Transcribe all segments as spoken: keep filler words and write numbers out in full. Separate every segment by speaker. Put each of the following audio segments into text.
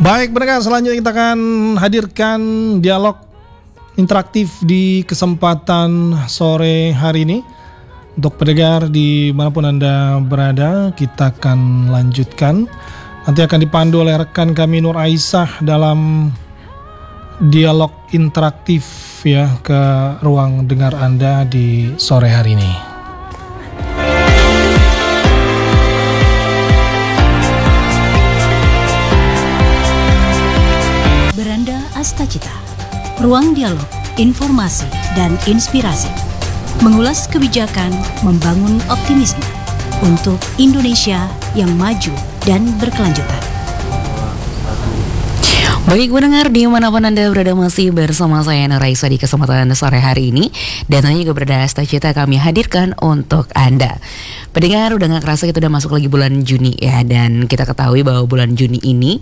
Speaker 1: Baik, pendengar, selanjutnya kita akan hadirkan dialog interaktif di kesempatan sore hari ini. Untuk pendengar dimanapun Anda berada, kita akan lanjutkan. Nanti akan dipandu oleh rekan kami Nur Aisyah dalam dialog interaktif ya ke ruang dengar Anda di sore hari ini.
Speaker 2: Beranda Astacita, ruang dialog, informasi, dan inspirasi. Mengulas kebijakan, membangun optimisme untuk Indonesia yang maju dan berkelanjutan.
Speaker 3: Baik pendengar, dimanapun Anda berada masih bersama saya Nur Aisyah di kesempatan sore hari ini. Dan tentunya juga Beranda Astacita kami hadirkan untuk Anda. Pendengar, udah gak kerasa kita udah masuk lagi bulan Juni ya. Dan kita ketahui bahwa bulan Juni ini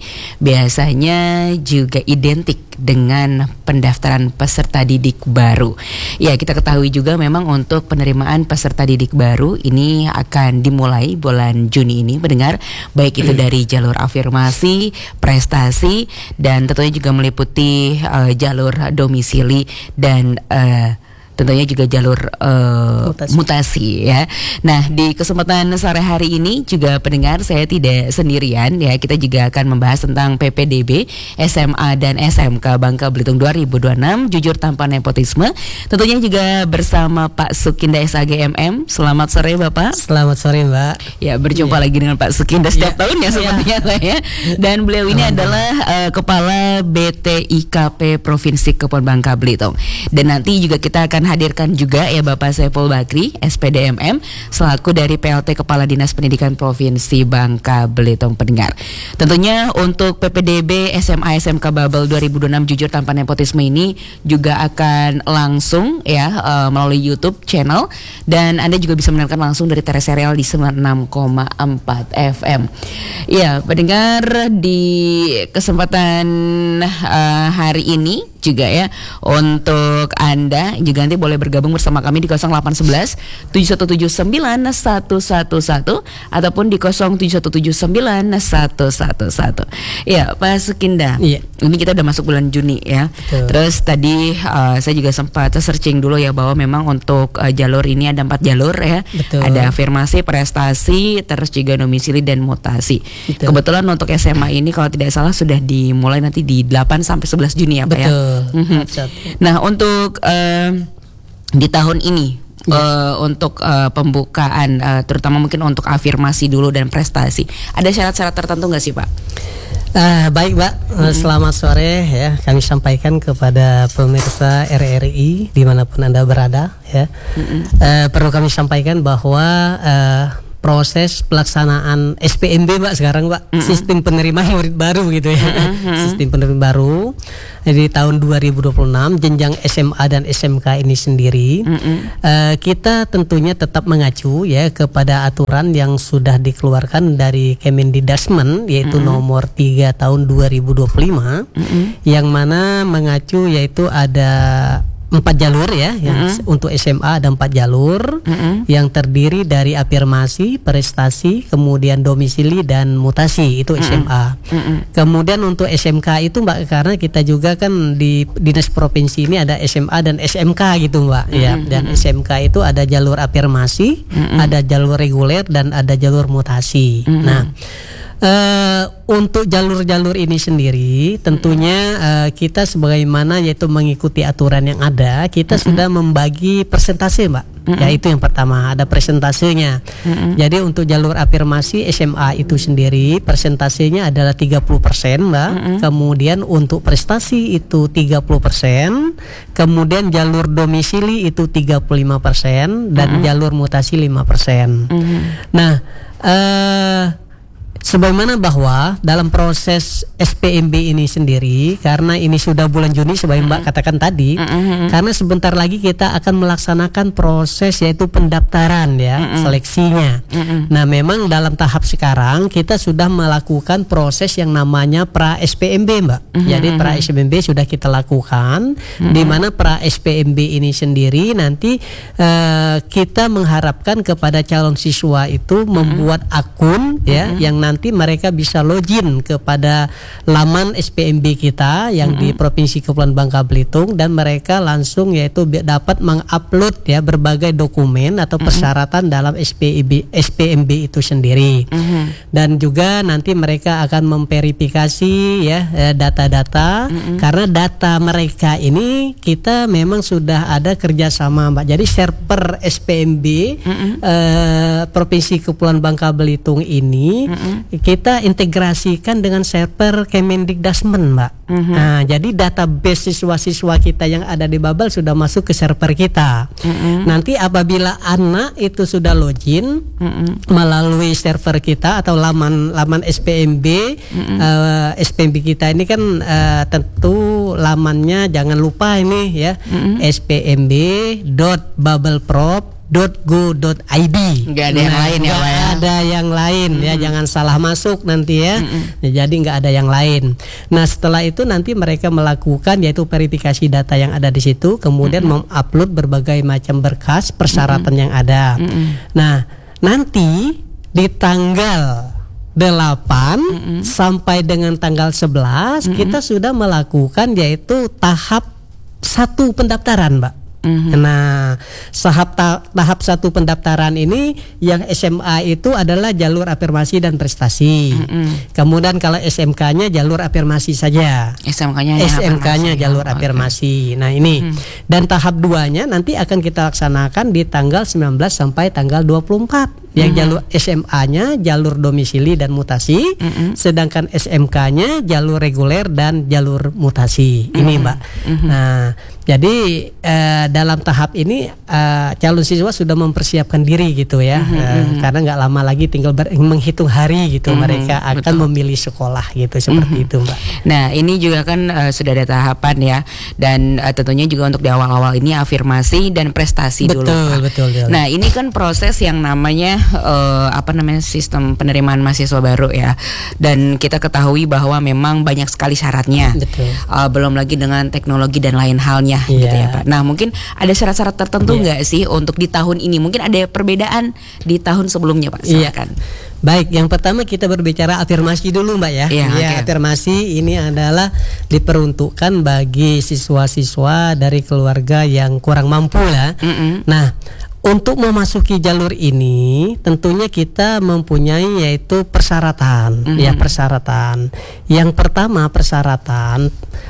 Speaker 3: biasanya juga identik dengan pendaftaran peserta didik baru. Ya, kita ketahui juga memang untuk penerimaan peserta didik baru ini akan dimulai bulan Juni ini, pendengar. Baik itu dari jalur afirmasi, prestasi, dan tentunya juga meliputi uh, jalur domisili dan uh, tentunya juga jalur uh, mutasi. mutasi ya. Nah, di kesempatan sore hari ini juga pendengar, saya tidak sendirian ya. Kita juga akan membahas tentang P P D B S M A dan S M K Bangka Belitung dua ribu dua puluh enam, jujur tanpa nepotisme. Tentunya juga bersama Pak Sukinda S H G M M. Selamat sore Bapak.
Speaker 4: Selamat sore Mbak.
Speaker 3: Ya, berjumpa yeah. lagi dengan Pak Sukinda setiap yeah. tahun ya sepertinya yeah. saya. Dan beliau ini oh, adalah uh, Kepala B T I K P Provinsi Kepulauan Bangka Belitung. Dan nanti juga kita akan hadirkan juga ya Bapak Saiful Bakri S P D M M selaku dari P L T Kepala Dinas Pendidikan Provinsi Bangka Belitung, pendengar. Tentunya untuk P P D B S M A S M K Babel dua ribu dua puluh enam jujur tanpa nepotisme ini juga akan langsung ya uh, melalui YouTube channel, dan Anda juga bisa mendengarkan langsung dari Tereserial di sembilan puluh enam koma empat F M. Ya, pendengar, di kesempatan uh, hari ini juga ya, untuk Anda juga nanti boleh bergabung bersama kami di nol delapan satu satu tujuh satu tujuh sembilan satu satu satu ataupun di nol tujuh satu tujuh sembilan satu satu satu. Ya, Pak Sukinda.
Speaker 4: Iya.
Speaker 3: Ini kita udah masuk bulan Juni ya. Betul. Terus tadi uh, saya juga sempat searching dulu ya bahwa memang untuk uh, jalur ini ada empat jalur ya. Betul. Ada afirmasi, prestasi, terus juga domisili dan mutasi. Betul. Kebetulan untuk S M A ini kalau tidak salah sudah dimulai nanti di delapan sampai sebelas Juni ya Pak.
Speaker 4: Betul.
Speaker 3: ya. Mm-hmm. Nah, untuk uh, di tahun ini ya. uh, untuk uh, pembukaan uh, terutama mungkin untuk afirmasi dulu dan prestasi, ada syarat-syarat tertentu nggak sih Pak?
Speaker 4: Uh, baik Mbak, mm-hmm. selamat sore ya. Kami sampaikan kepada pemirsa R R I dimanapun Anda berada ya. Mm-hmm. uh, Perlu kami sampaikan bahwa uh, proses pelaksanaan S P M B Mbak sekarang Mbak, mm-hmm. sistem penerimaan murid baru gitu ya. Mm-hmm. Sistem penerimaan baru di tahun dua ribu dua puluh enam jenjang S M A dan S M K ini sendiri. Mm-hmm. uh, kita tentunya tetap mengacu ya kepada aturan yang sudah dikeluarkan dari Kemendidasmen, yaitu mm-hmm. nomor tiga tahun dua ribu dua puluh lima, mm-hmm. yang mana mengacu yaitu ada empat jalur ya, yang mm-hmm. untuk S M A ada empat jalur mm-hmm. yang terdiri dari afirmasi, prestasi, kemudian domisili dan mutasi, itu mm-hmm. S M A. Mm-hmm. Kemudian untuk S M K itu Mbak, karena kita juga kan di dinas provinsi ini ada S M A dan S M K gitu Mbak, mm-hmm. ya. Dan S M K itu ada jalur afirmasi, mm-hmm. ada jalur reguler dan ada jalur mutasi. Mm-hmm. Nah, Uh, untuk jalur-jalur ini sendiri tentunya uh, kita sebagaimana yaitu mengikuti aturan yang ada, kita mm-hmm. sudah membagi persentase Mbak. Mm-hmm. Ya, itu yang pertama, ada persentasenya. Mm-hmm. Jadi untuk jalur afirmasi S M A itu sendiri persentasenya adalah tiga puluh persen Mbak. Mm-hmm. Kemudian untuk prestasi itu tiga puluh persen, kemudian jalur domisili itu tiga puluh lima persen dan mm-hmm. jalur mutasi lima persen. Mm-hmm. Nah, uh, sebagaimana bahwa dalam proses S P M B ini sendiri, karena ini sudah bulan Juni sebagaimana Mbak katakan tadi, mm-hmm. karena sebentar lagi kita akan melaksanakan proses yaitu pendaftaran ya, mm-hmm. seleksinya. Mm-hmm. Nah, memang dalam tahap sekarang kita sudah melakukan proses yang namanya pra S P M B Mbak. Mm-hmm. Jadi pra S P M B sudah kita lakukan, mm-hmm. di mana pra S P M B ini sendiri nanti uh, kita mengharapkan kepada calon siswa itu mm-hmm. membuat akun ya, mm-hmm. yang nanti mereka bisa login kepada laman S P M B kita yang mm-hmm. di Provinsi Kepulauan Bangka Belitung, dan mereka langsung yaitu dapat mengupload ya berbagai dokumen atau persyaratan mm-hmm. dalam S P M B S P M B itu sendiri. Mm-hmm. Dan juga nanti mereka akan memverifikasi ya data-data, mm-hmm. karena data mereka ini kita memang sudah ada kerjasama, Mbak. Jadi server S P M B mm-hmm. eh, Provinsi Kepulauan Bangka Belitung ini mm-hmm. kita integrasikan dengan server Kemendikdasmen, Mbak. Mm-hmm. Nah, jadi database siswa-siswa kita yang ada di Babel sudah masuk ke server kita. Mm-hmm. Nanti apabila anak itu sudah login mm-hmm. melalui server kita atau laman laman S P M B, mm-hmm. uh, S P M B kita ini kan uh, tentu lamannya jangan lupa ini ya, mm-hmm. s p m b dot babelprop dot go dot i d.
Speaker 3: Nggak ada yang
Speaker 4: nah,
Speaker 3: lain ya, Pak ya.
Speaker 4: Ada yang lain mm-hmm. ya, jangan salah masuk nanti ya.
Speaker 3: Mm-hmm.
Speaker 4: Nah, jadi nggak ada yang lain. Nah, setelah itu nanti mereka melakukan yaitu verifikasi data yang ada di situ, kemudian mm-hmm. mengupload berbagai macam berkas persyaratan mm-hmm. yang ada. Mm-hmm. Nah, nanti di tanggal delapan mm-hmm. sampai dengan tanggal sebelas mm-hmm. kita sudah melakukan yaitu tahap satu pendaftaran, Mbak. Mm-hmm. Nah, tahap ta- tahap satu pendaftaran ini yang S M A itu adalah jalur afirmasi dan prestasi. Mm-hmm. Kemudian kalau S M K-nya jalur afirmasi saja.
Speaker 3: S M K-nya
Speaker 4: S M K-nya jalur oh, afirmasi. Okay. Nah, ini. Mm-hmm. Dan tahap duanya nanti akan kita laksanakan di tanggal sembilan belas sampai tanggal dua puluh empat. Yang mm-hmm. jalur S M A-nya jalur domisili dan mutasi, mm-hmm. sedangkan S M K-nya jalur reguler dan jalur mutasi. Mm-hmm. Ini, Mbak. Mm-hmm. Nah, jadi eh, dalam tahap ini eh, calon siswa sudah mempersiapkan diri gitu ya, mm-hmm. eh, karena nggak lama lagi tinggal ber- menghitung hari gitu, mm-hmm. mereka akan Betul. memilih sekolah gitu seperti mm-hmm. itu, Mbak.
Speaker 3: Nah, ini juga kan uh, sudah ada tahapan ya, dan uh, tentunya juga untuk di awal-awal ini afirmasi dan prestasi
Speaker 4: betul,
Speaker 3: dulu, Pak.
Speaker 4: Betul, betul.
Speaker 3: Nah, ini kan proses yang namanya Uh, apa namanya sistem penerimaan mahasiswa baru ya, dan kita ketahui bahwa memang banyak sekali syaratnya. Betul. Uh, belum lagi dengan teknologi dan lain halnya, yeah. gitu ya, Pak. Nah, mungkin ada syarat-syarat tertentu nggak yeah. sih untuk di tahun ini? Mungkin ada perbedaan di tahun sebelumnya, Pak. Silakan. Yeah.
Speaker 4: Baik, yang pertama kita berbicara afirmasi dulu, Mbak ya.
Speaker 3: Yeah,
Speaker 4: ya,
Speaker 3: okay.
Speaker 4: Afirmasi ini adalah diperuntukkan bagi siswa-siswa dari keluarga yang kurang mampu lah. Mm-hmm. Nah, untuk memasuki jalur ini tentunya kita mempunyai yaitu persyaratan, mm-hmm. ya persyaratan. Yang pertama persyaratan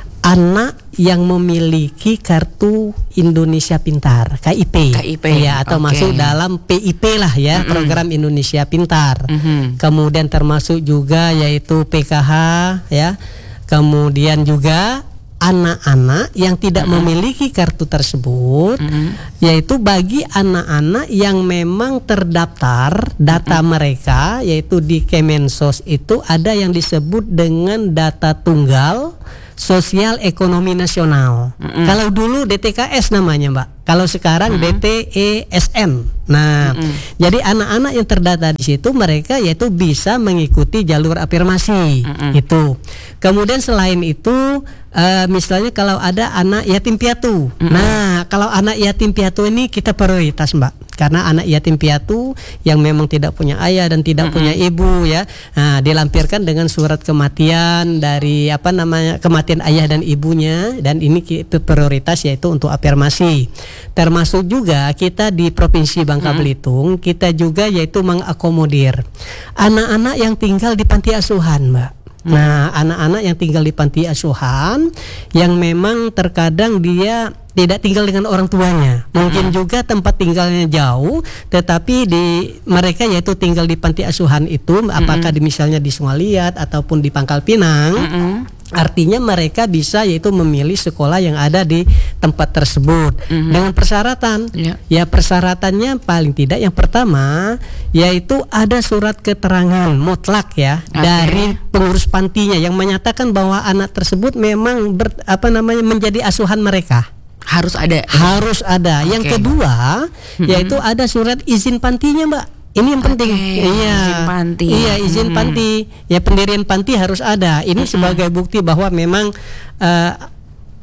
Speaker 4: anak yang memiliki kartu Indonesia Pintar K I P, K I P ya, atau okay. masuk dalam P I P lah ya, mm-hmm. program Indonesia Pintar. Mm-hmm. Kemudian termasuk juga yaitu P K H ya. Kemudian juga anak-anak yang tidak mm-hmm. memiliki kartu tersebut, mm-hmm. yaitu bagi anak-anak yang memang terdaftar data mm-hmm. mereka yaitu di Kemensos itu ada yang disebut dengan data tunggal sosial ekonomi nasional. Mm-hmm. Kalau dulu D T K S namanya, Mbak. Kalau sekarang mm-hmm. D T E S N. Nah, mm-hmm. jadi anak-anak yang terdata di situ mereka yaitu bisa mengikuti jalur afirmasi. Mm-hmm. Itu. Kemudian selain itu uh, misalnya kalau ada anak yatim piatu. Mm-hmm. Nah, kalau anak yatim piatu ini kita prioritas, Mbak. Karena anak yatim piatu yang memang tidak punya ayah dan tidak mm-hmm. punya ibu ya. Nah, dilampirkan dengan surat kematian dari apa namanya kematian ayah dan ibunya, dan ini prioritas yaitu untuk afirmasi. Termasuk juga kita di Provinsi Bangka Belitung, kita juga yaitu mengakomodir anak-anak yang tinggal di panti asuhan, Mbak. Hmm. Nah, anak-anak yang tinggal di panti asuhan yang memang terkadang dia tidak tinggal dengan orang tuanya, mungkin hmm. juga tempat tinggalnya jauh, tetapi di mereka yaitu tinggal di panti asuhan itu, hmm. apakah di misalnya di Sungaliat ataupun di Pangkal Pinang. Hmm. Artinya mereka bisa yaitu memilih sekolah yang ada di tempat tersebut mm-hmm. dengan persyaratan. Yeah. Ya persyaratannya paling tidak yang pertama yaitu ada surat keterangan mutlak ya okay. dari pengurus pantinya yang menyatakan bahwa anak tersebut memang ber, apa namanya menjadi asuhan mereka.
Speaker 3: Harus ada.
Speaker 4: Harus ada. Okay. Yang kedua mm-hmm. yaitu ada surat izin pantinya, Mbak. Ini yang penting,
Speaker 3: okay,
Speaker 4: iya,
Speaker 3: izin panti,
Speaker 4: iya izin hmm. panti, ya pendirian panti harus ada. Ini hmm. sebagai bukti bahwa memang uh,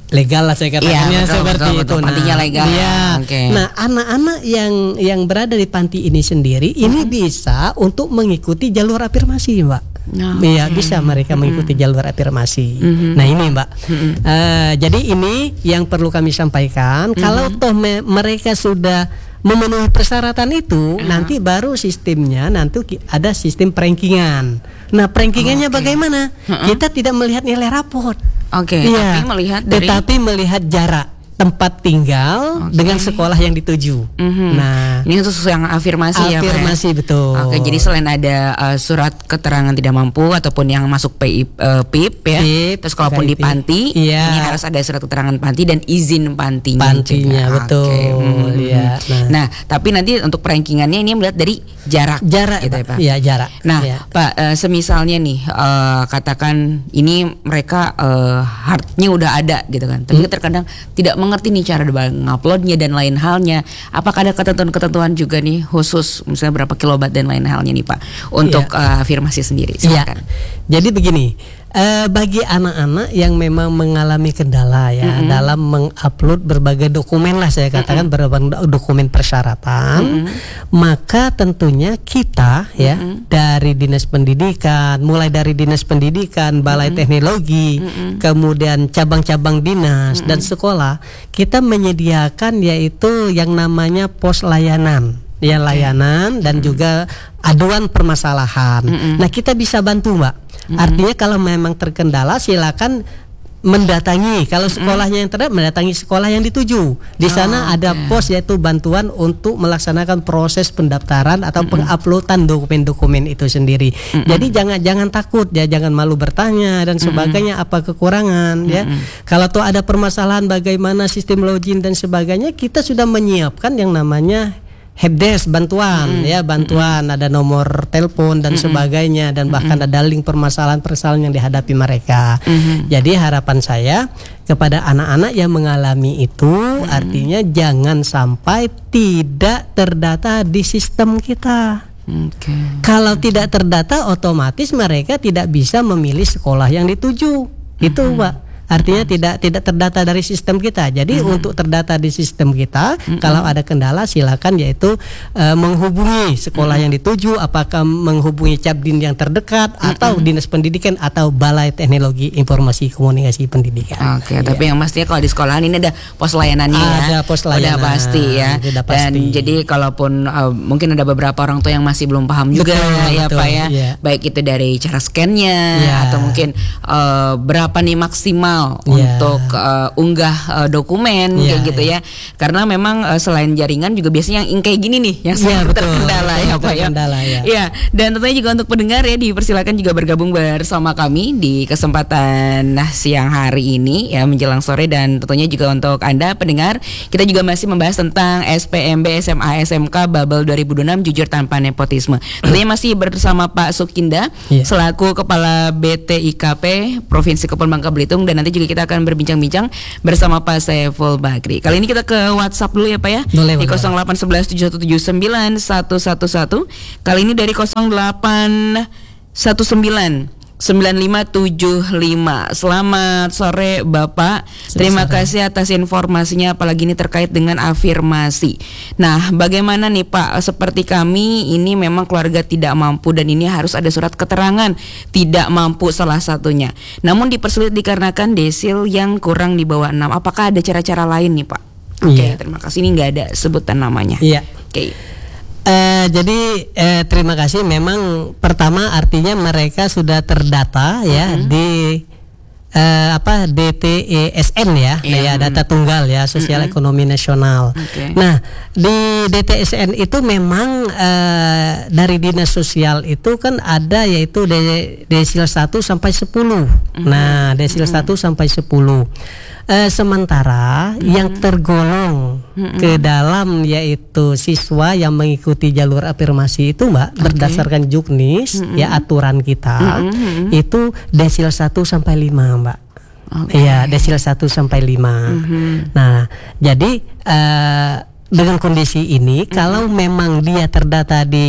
Speaker 4: legal lah saya katakannya,
Speaker 3: Iya, betul,
Speaker 4: seperti
Speaker 3: betul,
Speaker 4: itu.
Speaker 3: betul. Pantinya legal.
Speaker 4: Iya.
Speaker 3: Oke.
Speaker 4: Nah, anak-anak yang yang berada di panti ini sendiri ini bisa untuk mengikuti jalur afirmasi, Mbak.
Speaker 3: Oh,
Speaker 4: Iya, bisa mereka mengikuti jalur afirmasi.
Speaker 3: Mhm.
Speaker 4: Nah, ini, Mbak.
Speaker 3: Mhm.
Speaker 4: Eh, jadi ini yang perlu kami sampaikan. Kalau toh me- mereka sudah memenuhi persyaratan itu, nanti baru sistemnya nanti ki- ada sistem prankingan. Nah, prankingannya
Speaker 3: Oke.
Speaker 4: bagaimana?
Speaker 3: Mhm.
Speaker 4: Kita tidak melihat nilai raport.
Speaker 3: Oke,
Speaker 4: Iya,
Speaker 3: tapi melihat dari
Speaker 4: tetapi melihat jarak tempat tinggal
Speaker 3: Oke.
Speaker 4: dengan sekolah yang dituju.
Speaker 3: Mhm.
Speaker 4: Nah,
Speaker 3: ini khusus yang afirmasi, ya, Pak, ya?
Speaker 4: afirmasi betul.
Speaker 3: Oke, jadi selain ada uh, surat keterangan tidak mampu ataupun yang masuk P I, uh, P I P ya,
Speaker 4: P I P,
Speaker 3: terus kalaupun di
Speaker 4: K I P.
Speaker 3: panti,
Speaker 4: Iya.
Speaker 3: ini harus ada surat keterangan panti dan izin pantinya.
Speaker 4: Pantinya,
Speaker 3: juga.
Speaker 4: betul.
Speaker 3: Oke, mhm.
Speaker 4: Iya, nah.
Speaker 3: Nah, tapi nanti untuk rankingannya ini melihat dari jarak,
Speaker 4: jarak,
Speaker 3: gitu ya,
Speaker 4: Pak.
Speaker 3: Pak.
Speaker 4: Iya, jarak.
Speaker 3: Nah,
Speaker 4: Iya.
Speaker 3: Pak, uh, semisalnya nih, uh, katakan ini mereka uh, hardnya udah ada gitu kan, tapi
Speaker 4: Hmm.
Speaker 3: terkadang tidak mengerti nih cara nguploadnya dan lain halnya. Apakah ada ketentuan-ketentuan juga nih khusus, misalnya berapa kilobyte dan lain halnya nih, Pak, untuk uh, afirmasi sendiri?
Speaker 4: Iya.
Speaker 3: Silakan.
Speaker 4: Jadi begini, eh, bagi anak-anak yang memang mengalami kendala ya
Speaker 3: Mm-mm.
Speaker 4: dalam mengupload berbagai dokumen lah saya katakan berbagai dokumen persyaratan, maka tentunya kita ya
Speaker 3: Mm-mm.
Speaker 4: dari Dinas Pendidikan, mulai dari Dinas Pendidikan, Balai Teknologi, kemudian cabang-cabang dinas dan sekolah, kita menyediakan yaitu yang namanya pos layanan. Ya, layanan dan juga aduan permasalahan. Nah, kita bisa bantu, Mbak. Artinya kalau memang terkendala silakan mendatangi, kalau sekolahnya yang terdekat mendatangi sekolah yang dituju. Di sana
Speaker 3: Oh,
Speaker 4: ada
Speaker 3: oke.
Speaker 4: pos yaitu bantuan untuk melaksanakan proses pendaftaran atau penguploadan dokumen-dokumen itu sendiri. Jadi jangan jangan takut ya, jangan malu bertanya dan sebagainya apa kekurangan ya. Kalau tuh ada permasalahan bagaimana sistem login dan sebagainya, kita sudah menyiapkan yang namanya helpdesk bantuan ya, bantuan ada nomor telepon dan sebagainya, dan bahkan ada link permasalahan-permasalahan yang dihadapi mereka. Jadi harapan saya kepada anak-anak yang mengalami itu, artinya jangan sampai tidak terdata di sistem kita.
Speaker 3: Oke.
Speaker 4: Kalau tidak terdata, otomatis mereka tidak bisa memilih sekolah yang dituju. Itu, Pak. Artinya tidak tidak terdata dari sistem kita. Jadi untuk terdata di sistem kita, kalau ada kendala silakan yaitu uh, menghubungi sekolah yang dituju, apakah menghubungi Capdin yang terdekat atau Dinas Pendidikan atau Balai Teknologi Informasi Komunikasi Pendidikan.
Speaker 3: Oke, tapi yang pastinya kalau di sekolahan ini ada pos layanannya ya.
Speaker 4: Ada pos layanan.
Speaker 3: Udah pasti ya.
Speaker 4: Udah
Speaker 3: Dan
Speaker 4: pasti.
Speaker 3: jadi kalaupun uh, mungkin ada beberapa orang tua yang masih belum paham juga
Speaker 4: Betul,
Speaker 3: ya,
Speaker 4: betul,
Speaker 3: Pak ya.
Speaker 4: iya.
Speaker 3: Baik itu dari cara scan-nya
Speaker 4: Iya.
Speaker 3: atau mungkin uh, berapa nih maksimal
Speaker 4: Iya.
Speaker 3: untuk uh, unggah uh, dokumen
Speaker 4: Iya,
Speaker 3: kayak gitu
Speaker 4: iya.
Speaker 3: ya. Karena memang uh, selain jaringan juga biasanya yang kayak gini nih yang
Speaker 4: Iya,
Speaker 3: sering
Speaker 4: betul.
Speaker 3: terkendala ya, Pak ya.
Speaker 4: Terkendala, ya.
Speaker 3: Iya, dan tentunya juga untuk pendengar ya dipersilakan juga bergabung bersama kami di kesempatan nah, siang hari ini ya menjelang sore, dan tentunya juga untuk Anda pendengar kita juga masih membahas tentang S P M B S M A S M K Babel dua ribu dua puluh enam jujur tanpa nepotisme. Tentunya masih bersama Pak Sukinda
Speaker 4: Iya.
Speaker 3: selaku Kepala B T I K P Provinsi Kepulauan Bangka Belitung, dan nanti juga kita akan berbincang-bincang bersama Pak Saiful Bakri. Kali ini kita ke WhatsApp dulu ya, Pak ya.
Speaker 4: Boleh,
Speaker 3: Di
Speaker 4: boleh.
Speaker 3: nol delapan satu satu tujuh satu tujuh sembilan satu satu satu. Kali ini dari nol delapan satu sembilan sembilan lima tujuh lima. Selamat sore Bapak. Terima
Speaker 4: sore.
Speaker 3: kasih atas informasinya, apalagi ini terkait dengan afirmasi. Nah, bagaimana nih Pak? Seperti kami ini memang keluarga tidak mampu dan ini harus ada surat keterangan tidak mampu salah satunya. Namun dipersulit dikarenakan desil yang kurang di bawah enam. Apakah ada cara-cara lain nih Pak? Oke,
Speaker 4: Iya.
Speaker 3: terima kasih. Ini nggak ada sebutan namanya.
Speaker 4: Iya.
Speaker 3: Oke.
Speaker 4: Eh, jadi eh, terima kasih. Memang pertama artinya mereka sudah terdata ya di eh, apa D T E S N ya,
Speaker 3: Iya.
Speaker 4: ya data tunggal ya, Sosial Ekonomi Nasional.
Speaker 3: Oke.
Speaker 4: Nah, di D T E S N itu memang eh, dari dinas sosial itu kan ada yaitu de- desil satu sampai sepuluh. Nah, desil satu sampai sepuluh. Eh, sementara yang tergolong ke dalam yaitu siswa yang mengikuti jalur afirmasi itu Mbak, berdasarkan Juknis ya aturan kita itu desil satu sampai lima Mbak.
Speaker 3: Oke.
Speaker 4: Iya, desil satu sampai lima. Nah, jadi eh, dengan kondisi ini kalau memang dia terdata di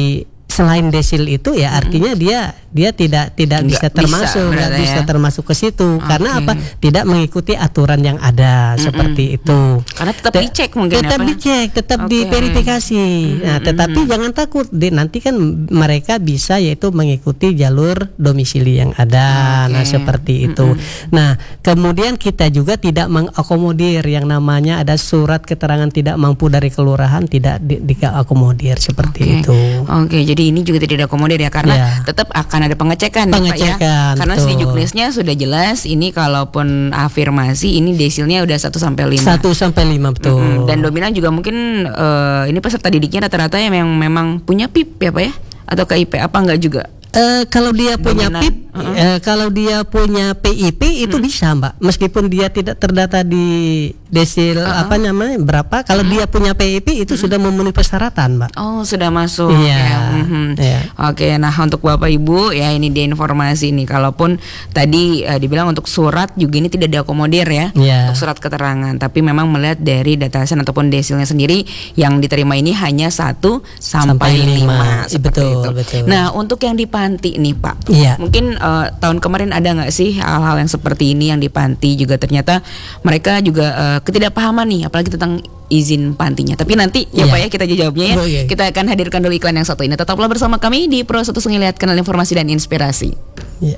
Speaker 4: selain desil itu ya artinya dia dia tidak tidak
Speaker 3: Nggak
Speaker 4: bisa
Speaker 3: bisa,
Speaker 4: termasuk nggak
Speaker 3: berarti
Speaker 4: bisa
Speaker 3: ya.
Speaker 4: termasuk ke situ karena
Speaker 3: Oke.
Speaker 4: apa tidak mengikuti aturan yang ada seperti itu.
Speaker 3: Karena tetap
Speaker 4: Te-
Speaker 3: dicek mungkin
Speaker 4: tetap
Speaker 3: apa?
Speaker 4: dicek tetap
Speaker 3: Oke.
Speaker 4: diverifikasi. Nah tetapi jangan takut di, nanti kan mereka bisa yaitu mengikuti jalur domisili yang ada.
Speaker 3: Oke.
Speaker 4: Nah seperti itu. Nah kemudian kita juga tidak mengakomodir yang namanya ada surat keterangan tidak mampu dari kelurahan tidak di, diakomodir seperti
Speaker 3: Oke.
Speaker 4: itu.
Speaker 3: Oke, jadi ini juga tidak diakomodir ya karena
Speaker 4: Ya.
Speaker 3: tetap akan ada pengecekan, ya, Pak, ya.
Speaker 4: Pengecekan,
Speaker 3: Karena
Speaker 4: betul.
Speaker 3: di juknisnya sudah jelas ini kalaupun afirmasi ini desilnya udah satu sampai lima.
Speaker 4: Satu sampai lima betul.
Speaker 3: Mm-mm. Dan dominan juga mungkin eh, ini peserta didiknya rata-rata yang memang, memang punya P I P ya Pak ya? Atau K I P apa enggak juga?
Speaker 4: Eh, kalau dia punya
Speaker 3: Dominan.
Speaker 4: P I P, eh, kalau dia punya P I P itu bisa Mbak, meskipun dia tidak terdata di desil apa namanya berapa, kalau dia punya P I P itu sudah memenuhi persyaratan Mbak.
Speaker 3: Oh sudah masuk.
Speaker 4: Iya,
Speaker 3: ya. Mhm.
Speaker 4: iya.
Speaker 3: Oke, nah untuk Bapak Ibu ya ini dia informasi nih. Kalaupun tadi eh, dibilang untuk surat juga ini tidak diakomodir ya,
Speaker 4: Iya.
Speaker 3: untuk surat keterangan. Tapi memang melihat dari datasan ataupun desilnya sendiri yang diterima ini hanya satu sampai
Speaker 4: Sampai lima.
Speaker 3: lima.
Speaker 4: Iya,
Speaker 3: Seperti
Speaker 4: betul,
Speaker 3: itu.
Speaker 4: betul.
Speaker 3: Nah untuk yang di panti nih Pak,
Speaker 4: Iya.
Speaker 3: mungkin eh, tahun kemarin ada nggak sih hal-hal yang seperti ini yang di panti juga ternyata mereka juga eh, ketidakpahaman nih, apalagi tentang izin pantinya. Tapi nanti ya
Speaker 4: Iya.
Speaker 3: Pak ya kita jawabnya ya.
Speaker 4: Oh, iya.
Speaker 3: Kita akan hadirkan dulu iklan yang satu ini. Tetaplah bersama kami di Pro satu Lihat Kanal Informasi dan Inspirasi.
Speaker 4: Iya.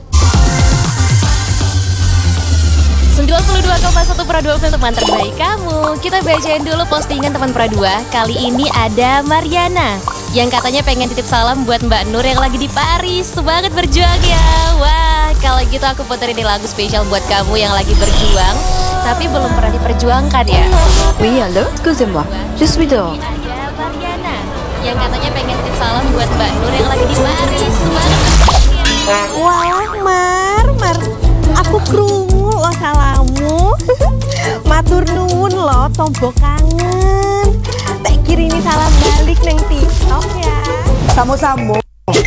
Speaker 5: sembilan puluh dua koma satu Pro dua teman terbaik kamu. Kita bacain dulu postingan teman Pro dua. Kali ini ada Mariana yang katanya pengen titip salam buat Mbak Nur yang lagi di Paris. Semangat berjuang ya. Wah, kalau gitu aku puterin ini lagu spesial buat kamu yang lagi berjuang tapi belum pernah diperjuangkan ya.
Speaker 6: Oui, allô, excusez-moi, je suis dehors.
Speaker 5: Ada Mariana yang katanya pengen titip salam buat Mbak Nur yang lagi di Paris. Semangat berjuang ya.
Speaker 7: Walah Mar, Mar, aku krungu lo salamu. Matur nuwun lo tombok kangen. Tak kirimi salam balik neng TikTok ya. Samo-samo.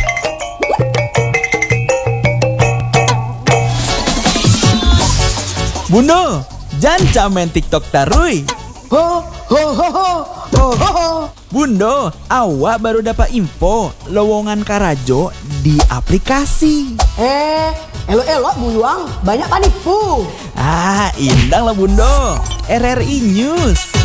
Speaker 8: Bundo, jangan main TikTok tarui.
Speaker 7: Ho ho ho ho ho ho ho.
Speaker 8: Bundo, awak baru dapat info lowongan Karajo di aplikasi.
Speaker 7: Eh, elok-elok buyuang, banyak panipu.
Speaker 8: Ah, indang lah Bundo. R R I News.